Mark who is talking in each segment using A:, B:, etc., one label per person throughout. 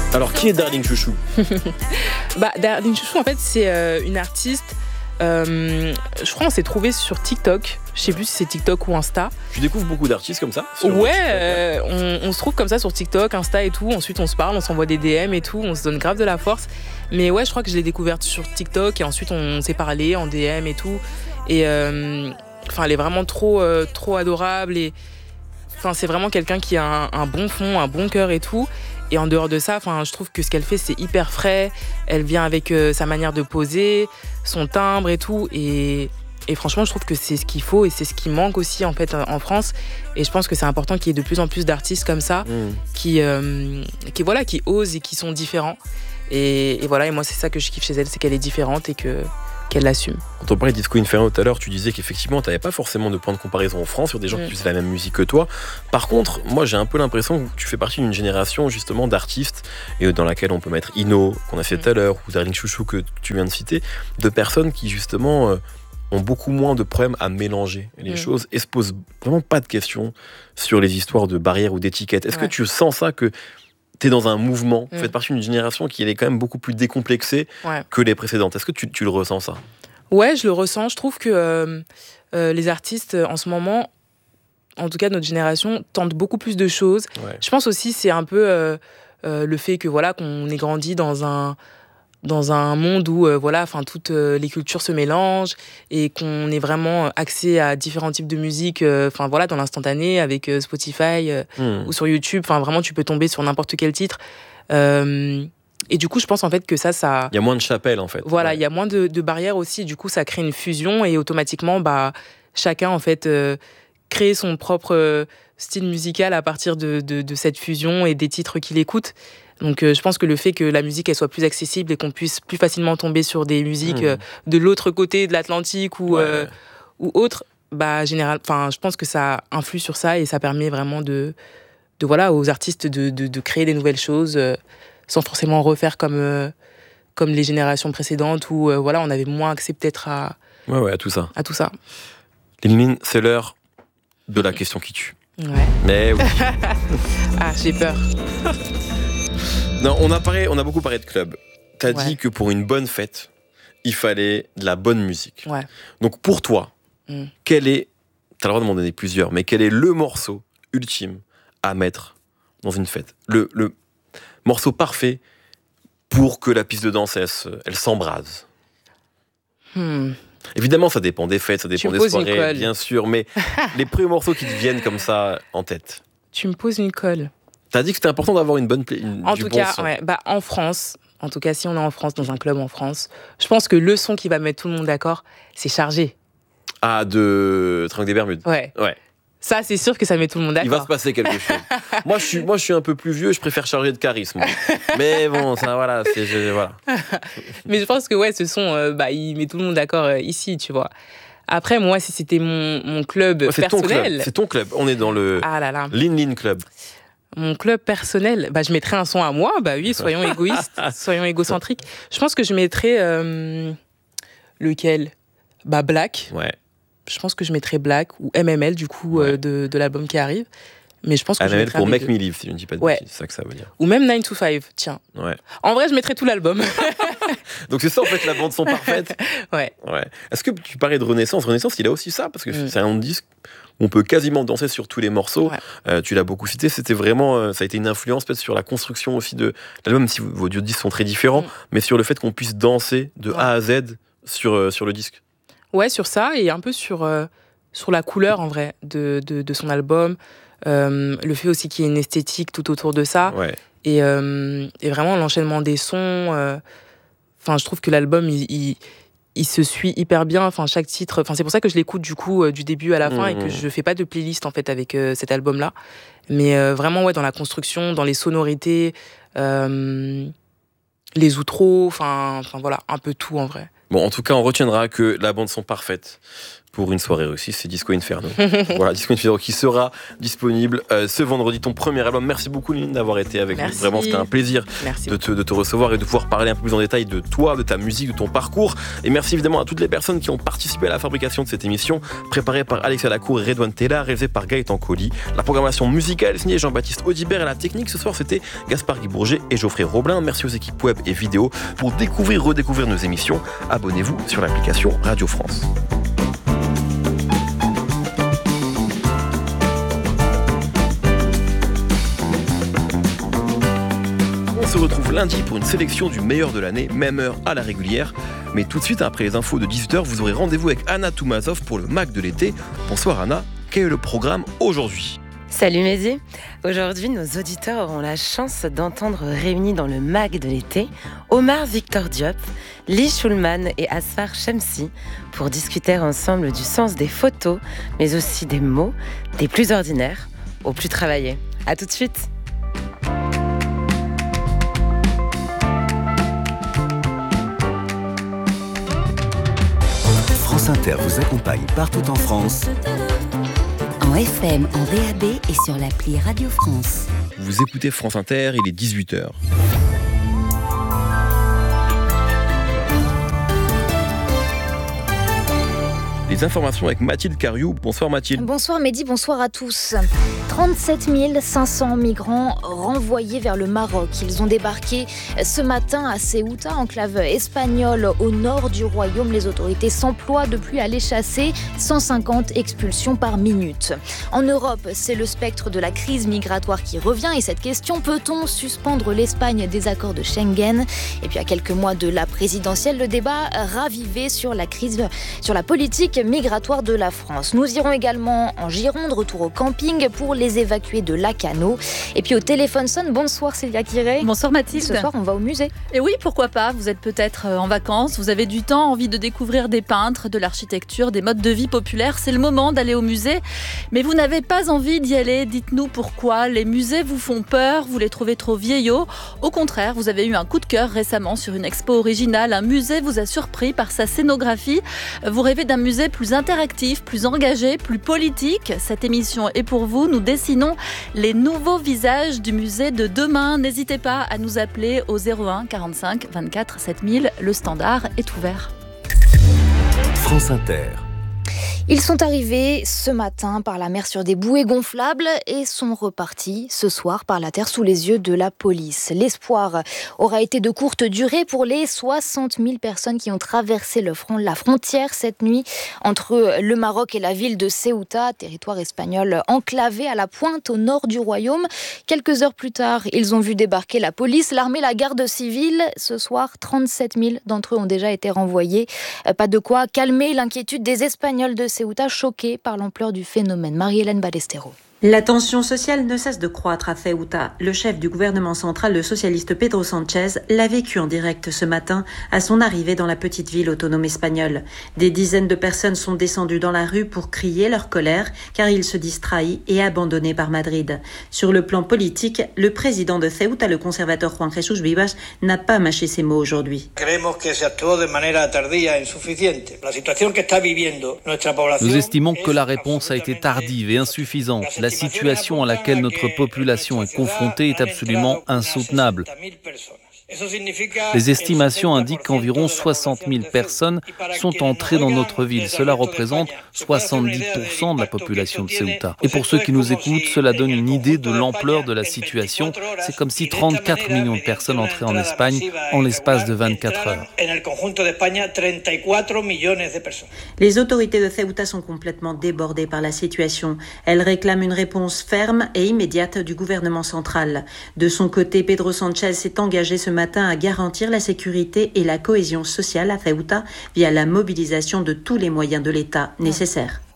A: Alors, qui est Darling Chouchou?
B: Darling Chouchou, en fait, c'est une artiste. Je crois qu'on s'est trouvé sur TikTok. Je sais plus si c'est TikTok ou Insta.
A: Tu découvres beaucoup d'artistes comme ça
B: Ouais, on se trouve comme ça sur TikTok, Insta et tout. Ensuite, on se parle, on s'envoie des DM et tout. On se donne grave de la force. Mais ouais, je crois que je l'ai découverte sur TikTok et ensuite on s'est parlé en DM et tout. Et elle est vraiment trop adorable. Et c'est vraiment quelqu'un qui a un bon fond, un bon cœur et tout. Et en dehors de ça, je trouve que ce qu'elle fait, c'est hyper frais. Elle vient avec sa manière de poser, son timbre et tout. Et franchement, je trouve que c'est ce qu'il faut et c'est ce qui manque aussi en fait en France. Et je pense que c'est important qu'il y ait de plus en plus d'artistes comme ça qui osent et qui sont différents. Et voilà, et moi, c'est ça que je kiffe chez elle, c'est qu'elle est différente et qu'elle l'assume.
A: Quand on parlait de Disco Inferno tout à l'heure, tu disais qu'effectivement, tu n'avais pas forcément de point de comparaison en France sur des gens qui faisaient la même musique que toi. Par contre, moi, j'ai un peu l'impression que tu fais partie d'une génération justement d'artistes et dans laquelle on peut mettre Ino, qu'on a fait tout à l'heure, ou Darling Chouchou que tu viens de citer, de personnes qui justement ont beaucoup moins de problèmes à mélanger les choses et se posent vraiment pas de questions sur les histoires de barrières ou d'étiquettes. Est-ce que tu sens ça que t'es dans un mouvement, vous faites partie d'une génération qui est quand même beaucoup plus décomplexée que les précédentes. Est-ce que tu le ressens, ça?
B: Ouais, je le ressens. Je trouve que les artistes, en ce moment, en tout cas notre génération, tentent beaucoup plus de choses. Ouais. Je pense aussi c'est un peu le fait que qu'on ait grandi dans un monde où toutes les cultures se mélangent et qu'on ait vraiment accès à différents types de musique dans l'instantané avec Spotify ou sur YouTube. Vraiment, tu peux tomber sur n'importe quel titre. Et du coup, je pense en fait que ça...
A: Il y a moins de chapelles, en fait.
B: Voilà, il y a moins de barrières aussi. Du coup, ça crée une fusion et automatiquement, chacun, en fait, crée son propre style musical à partir de cette fusion et des titres qu'il écoute. Donc, je pense que le fait que la musique elle soit plus accessible et qu'on puisse plus facilement tomber sur des musiques de l'autre côté de l'Atlantique ou autre, je pense que ça influe sur ça et ça permet vraiment aux artistes de créer des nouvelles choses sans forcément refaire comme les générations précédentes où on avait moins accès peut-être à
A: tout ça.
B: À tout ça.
A: Limine, c'est l'heure de la question qui tue.
B: Ouais.
A: Mais oui.
B: Ah, j'ai peur.
A: Non, on a beaucoup parlé de club. T'as dit que pour une bonne fête, il fallait de la bonne musique.
B: Ouais.
A: Donc pour toi, quel est, t'as le droit de m'en donner plusieurs, mais quel est le morceau ultime à mettre dans une fête? Le morceau parfait pour que la piste de danse, elle s'embrase. Évidemment, ça dépend des fêtes, ça dépend des soirées, bien sûr, mais les premiers morceaux qui te viennent comme ça en tête.
B: Tu me poses une colle.
A: T'as dit que c'était important d'avoir une bonne
B: En tout cas, en France, en tout cas, si on est en France, dans un club en France, je pense que le son qui va mettre tout le monde d'accord, c'est Chargé.
A: Ah, de Triangle des Bermudes.
B: Ouais. Ça, c'est sûr que ça met tout le monde d'accord.
A: Il va se passer quelque chose. moi, je suis un peu plus vieux, je préfère Chargé de charisme. Mais bon, ça, voilà.
B: Mais je pense que ce son, il met tout le monde d'accord ici, tu vois. Après, moi, si c'était mon club personnel...
A: C'est ton club. On est dans le Lean Club.
B: Mon club personnel, je mettrais un son à moi. Oui, soyons égoïstes, soyons égocentriques. Je pense que je mettrais... lequel? Black.
A: Ouais.
B: Je pense que je mettrais Black ou MML, du coup, de l'album qui arrive. Mais je pense que
A: MML je mettrais pour Make Me Live, si je ne dis pas de bêtises, c'est ça que ça veut dire.
B: Ou même 9 to 5, tiens.
A: Ouais.
B: En vrai, je mettrais tout l'album.
A: Donc c'est ça, en fait, la bande son parfaite.
B: Ouais.
A: Est-ce que tu parlais de Renaissance? Renaissance, il a aussi ça, parce que c'est un disque où on peut quasiment danser sur tous les morceaux. Tu l'as beaucoup cité, c'était vraiment... ça a été une influence peut-être sur la construction aussi de l'album, même si vos disques sont très différents, mais sur le fait qu'on puisse danser de A à Z sur le disque. Ouais,
B: sur ça, et un peu sur la couleur, en vrai, de son album. Le fait aussi qu'il y ait une esthétique tout autour de ça.
A: Ouais.
B: Et vraiment, l'enchaînement des sons... je trouve que l'album, il se suit hyper bien. Chaque titre... c'est pour ça que je l'écoute, du coup, du début à la fin, et que je fais pas de playlist, en fait, avec cet album-là. Mais vraiment, dans la construction, dans les sonorités, les outros, un peu tout, en vrai.
A: Bon, en tout cas, on retiendra que la bande son parfaite pour une soirée réussie, c'est Disco Inferno. Voilà, Disco Inferno qui sera disponible ce vendredi, ton premier album. Merci beaucoup Lynn d'avoir été avec nous. Vraiment, c'était un plaisir de te recevoir et de pouvoir parler un peu plus en détail de toi, de ta musique, de ton parcours. Et merci évidemment à toutes les personnes qui ont participé à la fabrication de cette émission, préparée par Alexia Lacour et Redouane Tella, réalisée par Gaëtan Colli. La programmation musicale signée Jean-Baptiste Audibert et la technique ce soir, c'était Gaspard Guy-Bourget et Geoffrey Roblin. Merci aux équipes web et vidéo. Pour redécouvrir nos émissions, abonnez-vous sur l'application Radio France. On se retrouve lundi pour une sélection du meilleur de l'année, même heure à la régulière. Mais tout de suite, après les infos de 18h, vous aurez rendez-vous avec Anna Toumazov pour le MAG de l'été. Bonsoir Anna, quel est le programme aujourd'hui ?
C: Salut Mehdi. Aujourd'hui, nos auditeurs auront la chance d'entendre réunis dans le MAG de l'été Omar Victor Diop, Lee Schulman et Asfar Shamsi pour discuter ensemble du sens des photos, mais aussi des mots, des plus ordinaires aux plus travaillés. À tout de suite.
D: France Inter vous accompagne partout en France.
E: En FM, en DAB et sur l'appli Radio France.
A: Vous écoutez France Inter, il est 18h. Les informations avec Mathilde Cariou. Bonsoir Mathilde.
F: Bonsoir Mehdi, bonsoir à tous. 37 500 migrants renvoyés vers le Maroc. Ils ont débarqué ce matin à Ceuta, enclave espagnole au nord du royaume. Les autorités s'emploient depuis à les chasser. 150 expulsions par minute. En Europe, c'est le spectre de la crise migratoire qui revient. Et cette question, peut-on suspendre l'Espagne des accords de Schengen ? Et puis à quelques mois de la présidentielle, le débat ravivé sur la crise, sur la politique migratoire de la France. Nous irons également en Gironde, retour au camping pour les évacués de Lacano. Et puis au téléphone sonne, bonsoir Célia Kiré.
G: Bonsoir Mathilde.
F: Ce soir, on va au musée.
G: Et oui, pourquoi pas, vous êtes peut-être en vacances, vous avez du temps, envie de découvrir des peintres, de l'architecture, des modes de vie populaires. C'est le moment d'aller au musée, mais vous n'avez pas envie d'y aller. Dites-nous pourquoi. Les musées vous font peur, vous les trouvez trop vieillots. Au contraire, vous avez eu un coup de cœur récemment sur une expo originale. Un musée vous a surpris par sa scénographie. Vous rêvez d'un musée plus interactif, plus engagé, plus politique. Cette émission est pour vous. Nous dessinons les nouveaux visages du musée de demain. N'hésitez pas à nous appeler au 01 45 24 7000. Le standard est ouvert.
D: France Inter.
F: Ils sont arrivés ce matin par la mer sur des bouées gonflables et sont repartis ce soir par la terre sous les yeux de la police. L'espoir aura été de courte durée pour les 60 000 personnes qui ont traversé la frontière cette nuit entre le Maroc et la ville de Ceuta, territoire espagnol enclavé à la pointe au nord du royaume. Quelques heures plus tard, ils ont vu débarquer la police, l'armée, la garde civile. Ce soir, 37 000 d'entre eux ont déjà été renvoyés. Pas de quoi calmer l'inquiétude des Espagnols de Ceuta, choqués par l'ampleur du phénomène. Marie-Hélène Ballesteros.
H: La tension sociale ne cesse de croître à Ceuta. Le chef du gouvernement central, le socialiste Pedro Sánchez, l'a vécu en direct ce matin à son arrivée dans la petite ville autonome espagnole. Des dizaines de personnes sont descendues dans la rue pour crier leur colère car ils se disent trahis et abandonnés par Madrid. Sur le plan politique, le président de Ceuta, le conservateur Juan Jesús Vivas, n'a pas mâché ses mots aujourd'hui.
I: Nous estimons que la réponse a été tardive et insuffisante. La situation à laquelle notre population est confrontée est absolument insoutenable. Les estimations indiquent qu'environ 60 000 personnes sont entrées dans notre ville. Cela représente 70% de la population de Ceuta. Et pour ceux qui nous écoutent, cela donne une idée de l'ampleur de la situation. C'est comme si 34 millions de personnes entraient en Espagne en l'espace de 24 heures.
H: Les autorités de Ceuta sont complètement débordées par la situation. Elles réclament une réponse ferme et immédiate du gouvernement central. De son côté, Pedro Sánchez s'est engagé ce matin à garantir la sécurité et la cohésion sociale à Ceuta via la mobilisation de tous les moyens de l'État nécessaires.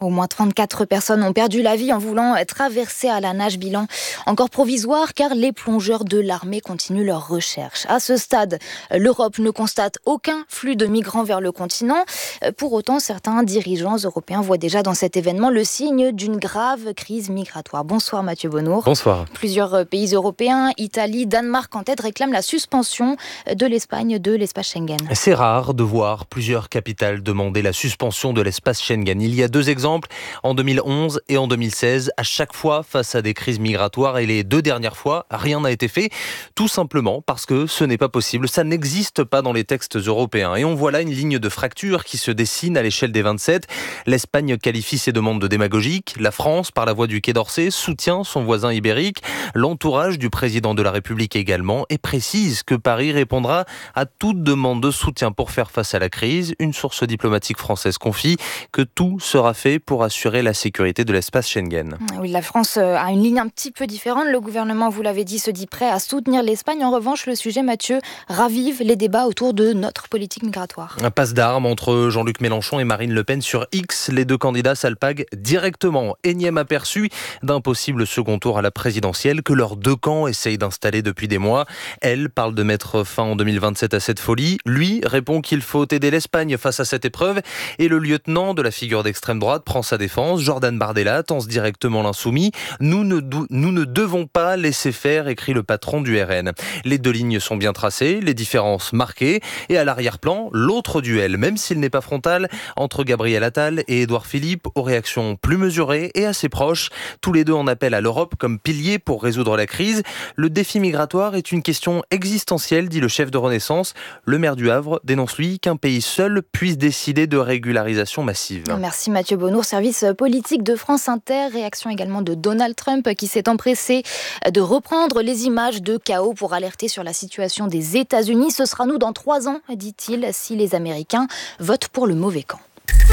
F: Au moins 34 personnes ont perdu la vie en voulant traverser à la nage. Bilan encore provisoire car les plongeurs de l'armée continuent leurs recherches. À ce stade, l'Europe ne constate aucun flux de migrants vers le continent. Pour autant, certains dirigeants européens voient déjà dans cet événement le signe d'une grave crise migratoire. Bonsoir Mathieu Bonnour.
J: Bonsoir.
F: Plusieurs pays européens, Italie, Danemark en tête, réclament la suspension de l'Espagne de l'espace Schengen.
J: C'est rare de voir plusieurs capitales demander la suspension de l'espace Schengen. Il y a 2 exemples, en 2011 et en 2016, à chaque fois face à des crises migratoires, et les 2 dernières fois, rien n'a été fait, tout simplement parce que ce n'est pas possible, ça n'existe pas dans les textes européens. Et on voit là une ligne de fracture qui se dessine à l'échelle des 27. L'Espagne qualifie ses demandes de démagogiques, la France, par la voix du Quai d'Orsay, soutient son voisin ibérique, l'entourage du président de la République également, et précise que Paris répondra à toute demande de soutien pour faire face à la crise. Une source diplomatique française confie que tout sera fait pour assurer la sécurité de l'espace Schengen.
F: Oui, la France a une ligne un petit peu différente. Le gouvernement, vous l'avez dit, se dit prêt à soutenir l'Espagne. En revanche, le sujet, Mathieu, ravive les débats autour de notre politique migratoire.
J: Un passe d'armes entre Jean-Luc Mélenchon et Marine Le Pen sur X. Les 2 candidats s'alpaguent directement. Énième aperçu d'un possible second tour à la présidentielle que leurs 2 camps essayent d'installer depuis des mois. Elle parle de mettre fin en 2027 à cette folie. Lui répond qu'il faut aider l'Espagne face à cette épreuve. Et le lieutenant de la figure d'extrême droite prend sa défense. Jordan Bardella tence directement l'insoumis. Nous ne devons pas laisser faire, écrit le patron du RN. Les 2 lignes sont bien tracées, les différences marquées. Et à l'arrière-plan, l'autre duel, même s'il n'est pas frontal, entre Gabriel Attal et Édouard Philippe, aux réactions plus mesurées et assez proches. Tous les 2 en appellent à l'Europe comme pilier pour résoudre la crise. Le défi migratoire est une question existentielle, dit le chef de Renaissance. Le maire du Havre dénonce, lui, qu'un pays seul puisse décider de régularisation massive.
F: Merci Mathieu Bonnour, service politique de France Inter. Réaction également de Donald Trump qui s'est empressé de reprendre les images de chaos pour alerter sur la situation des États-Unis. Ce sera nous dans 3 ans, dit-il, si les Américains votent pour le mauvais camp.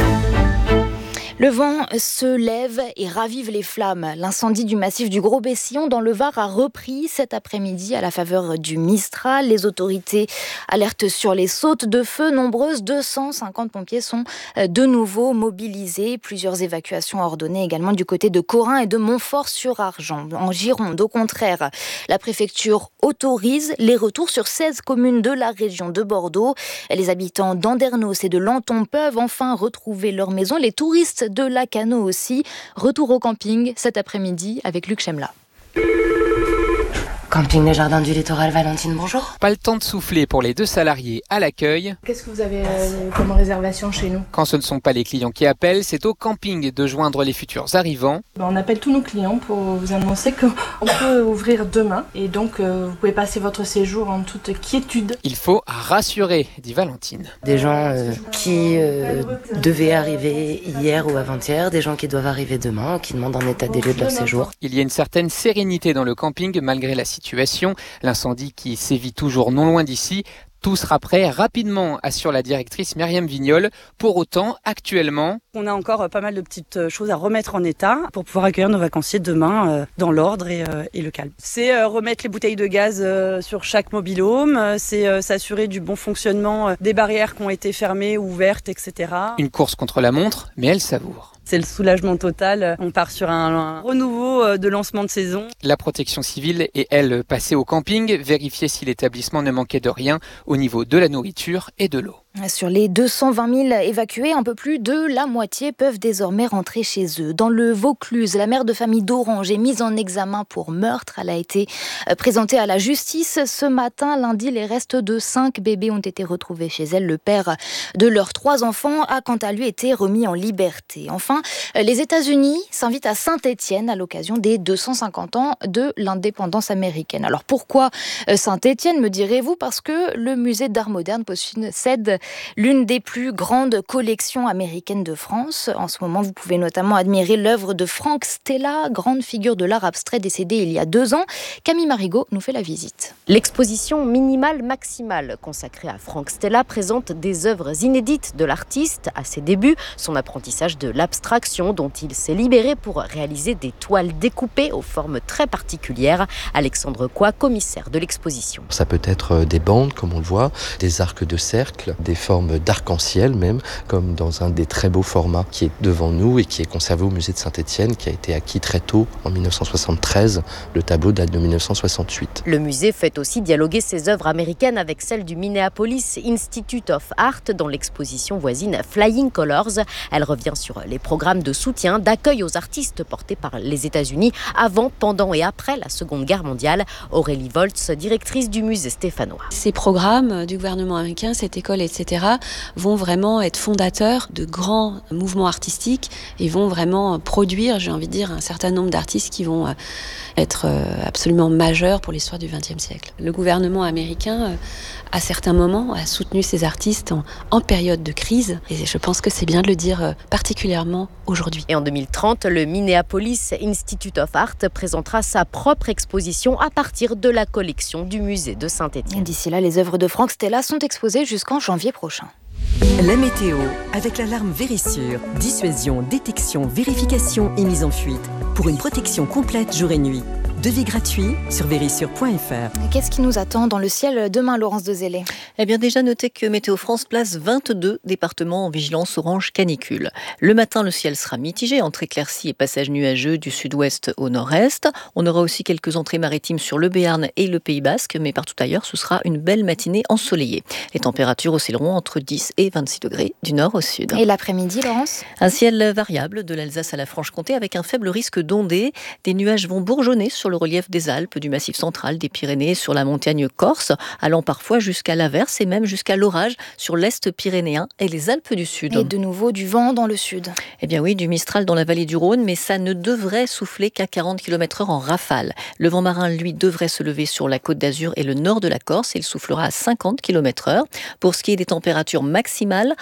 F: Le vent se lève et ravive les flammes. L'incendie du massif du Gros-Bessillon dans le Var a repris cet après-midi à la faveur du Mistral. Les autorités alertent sur les sautes de feu nombreuses. 250 pompiers sont de nouveau mobilisés. Plusieurs évacuations ordonnées également du côté de Corin et de Montfort-sur-Argent. En Gironde, au contraire, la préfecture autorise les retours sur 16 communes de la région de Bordeaux. Les habitants d'Andernos et de Lanton peuvent enfin retrouver leur maison. Les touristes de Lacanau aussi. Retour au camping cet après-midi avec Luc Chemla.
C: Camping Le Jardin du Littoral, Valentine, bonjour.
K: Pas le temps de souffler pour les 2 salariés à l'accueil.
B: Qu'est-ce que vous avez comme réservation chez nous ?
K: Quand ce ne sont pas les clients qui appellent, c'est au camping de joindre les futurs arrivants.
B: On appelle tous nos clients pour vous annoncer qu'on peut ouvrir demain. Et donc, vous pouvez passer votre séjour en toute quiétude.
K: Il faut rassurer, dit Valentine.
C: Des gens qui devaient arriver hier ou avant-hier, des gens qui doivent arriver demain, qui demandent un état des lieux de leur séjour.
K: Il y a une certaine sérénité dans le camping malgré la situation. L'incendie qui sévit toujours non loin d'ici. Tout sera prêt rapidement, assure la directrice Myriam Vignol. Pour autant, actuellement,
L: on a encore pas mal de petites choses à remettre en état pour pouvoir accueillir nos vacanciers demain dans l'ordre et le calme. C'est remettre les bouteilles de gaz sur chaque mobil-home, c'est s'assurer du bon fonctionnement des barrières qui ont été fermées ou ouvertes, etc.
K: Une course contre la montre, mais elle savoure.
L: C'est le soulagement total. On part sur un renouveau de lancement de saison.
K: La protection civile est, elle, passée au camping, vérifier si l'établissement ne manquait de rien au niveau de la nourriture et de l'eau.
F: Sur les 220 000 évacués, un peu plus de la moitié peuvent désormais rentrer chez eux. Dans le Vaucluse, la mère de famille d'Orange est mise en examen pour meurtre. Elle a été présentée à la justice ce matin. Lundi, les restes de 5 bébés ont été retrouvés chez elle. Le père de leurs 3 enfants a quant à lui été remis en liberté. Enfin, les États-Unis s'invitent à Saint-Étienne à l'occasion des 250 ans de l'indépendance américaine. Alors pourquoi Saint-Étienne, me direz-vous ? Parce que le musée d'art moderne possède l'une des plus grandes collections américaines de France. En ce moment, vous pouvez notamment admirer l'œuvre de Frank Stella, grande figure de l'art abstrait décédée il y a 2 ans. Camille Marigot nous fait la visite.
M: L'exposition Minimal-Maximal, consacrée à Frank Stella, présente des œuvres inédites de l'artiste à ses débuts, son apprentissage de l'abstraction dont il s'est libéré pour réaliser des toiles découpées aux formes très particulières. Alexandre Coy, commissaire de l'exposition.
N: Ça peut être des bandes, comme on le voit, des arcs de cercle, des formes d'arc-en-ciel même, comme dans un des très beaux formats qui est devant nous et qui est conservé au musée de Saint-Étienne, qui a été acquis très tôt, en 1973. Le tableau date de 1968.
M: Le musée fait aussi dialoguer ses œuvres américaines avec celles du Minneapolis Institute of Art dans l'exposition voisine Flying Colors. Elle revient sur les programmes de soutien, d'accueil aux artistes portés par les États-Unis avant, pendant et après la Seconde Guerre mondiale. Aurélie Voltz, directrice du musée stéphanois.
O: Ces programmes du gouvernement américain, cette école, etc., vont vraiment être fondateurs de grands mouvements artistiques et vont vraiment produire, j'ai envie de dire, un certain nombre d'artistes qui vont être absolument majeurs pour l'histoire du XXe siècle. Le gouvernement américain, à certains moments, a soutenu ces artistes en période de crise et je pense que c'est bien de le dire particulièrement aujourd'hui.
M: Et en 2030, le Minneapolis Institute of Art présentera sa propre exposition à partir de la collection du musée de Saint-Étienne.
F: D'ici là, les œuvres de Franck Stella sont exposées jusqu'en janvier prochain.
P: La météo, avec l'alarme Vérissure. Dissuasion, détection, vérification et mise en fuite. Pour une protection complète jour et nuit. Devis gratuit sur vérissure.fr.
F: Qu'est-ce qui nous attend dans le ciel demain, Laurence Dezellé ?
Q: Eh bien, déjà notez que Météo France place 22 départements en vigilance orange canicule. Le matin, le ciel sera mitigé entre éclaircies et passages nuageux du sud-ouest au nord-est. On aura aussi quelques entrées maritimes sur le Béarn et le Pays Basque, mais partout ailleurs, ce sera une belle matinée ensoleillée. Les températures oscilleront entre 10 et 26 degrés du nord au sud.
F: Et l'après-midi, Laurence ?
Q: Un ciel variable de l'Alsace à la Franche-Comté avec un faible risque d'ondées. Des nuages vont bourgeonner sur le relief des Alpes, du Massif central, des Pyrénées, sur la montagne corse, allant parfois jusqu'à l'averse et même jusqu'à l'orage sur l'est pyrénéen et les Alpes du Sud.
F: Et de nouveau du vent dans le sud.
Q: Eh bien oui, du Mistral dans la vallée du Rhône, mais ça ne devrait souffler qu'à 40 km/h en rafale. Le vent marin, lui, devrait se lever sur la Côte d'Azur et le nord de la Corse. Il soufflera à 50 km/h. Pour ce qui est des températures maximales,